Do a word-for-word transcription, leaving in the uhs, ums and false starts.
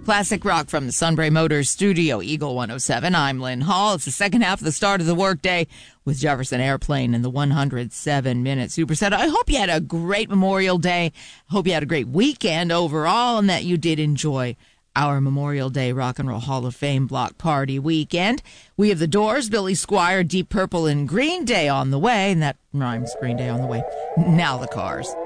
Classic rock from the Sunbury Motors Studio, Eagle one oh seven. I'm Lynn Hall. It's the second half of the start of the workday with Jefferson Airplane and the one hundred seven minute Superset. I hope you had a great Memorial Day. I hope you had a great weekend overall and that you did enjoy our Memorial Day Rock and Roll Hall of Fame block party weekend. We have the Doors, Billy Squier, Deep Purple, and Green Day on the way. And that rhymes, Green Day on the way. Now the Cars.